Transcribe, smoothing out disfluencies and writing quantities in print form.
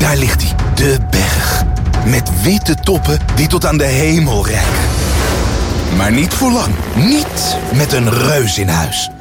Daar ligt hij, de berg. Met witte toppen die tot aan de hemel reiken. Maar niet voor lang. Niet met een reus in huis.